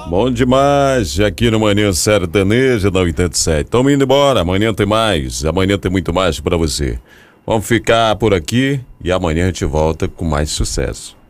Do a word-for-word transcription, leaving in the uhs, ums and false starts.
Bom demais, aqui no Manhã Sertaneja da oitenta e sete. Estamos indo embora, amanhã tem mais, amanhã tem muito mais pra você. Vamos ficar por aqui e amanhã a gente volta com mais sucesso.